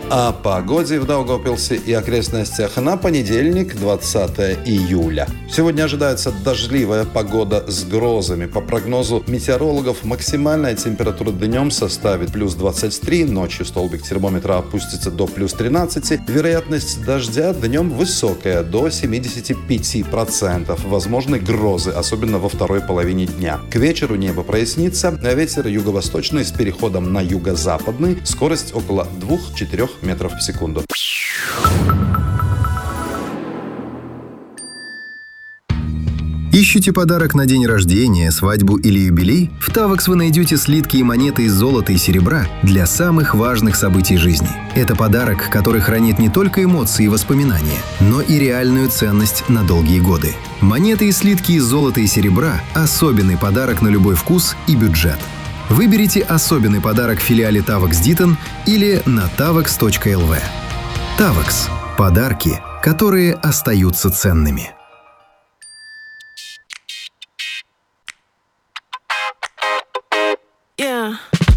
О погоде в Даугавпилсе и окрестностях на понедельник, 20 июля. Сегодня ожидается дождливая погода с грозами. По прогнозу метеорологов, максимальная температура днем составит плюс 23, ночью столбик термометра опустится до плюс 13. Вероятность дождя днем высокая, до 75%. Возможны грозы, особенно во второй половине дня. К вечеру небо прояснится, а ветер юго-восточный с переходом на юго-западный, скорость около 2-4 метров в секунду. Ищете подарок на день рождения, свадьбу или юбилей? В Tavex вы найдете слитки и монеты из золота и серебра для самых важных событий жизни. Это подарок, который хранит не только эмоции и воспоминания, но и реальную ценность на долгие годы. Монеты и слитки из золота и серебра – особенный подарок на любой вкус и бюджет. Выберите особенный подарок в филиале Tavex Ditton или на tavex.lv. Tavex – подарки, которые остаются ценными. Yeah.